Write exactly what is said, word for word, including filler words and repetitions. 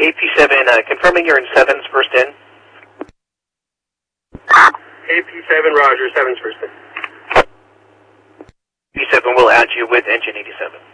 A P seven, uh, confirming you're in sevens first in. A P seven, roger, sevens first in. A P seven will add you with engine eighty-seven.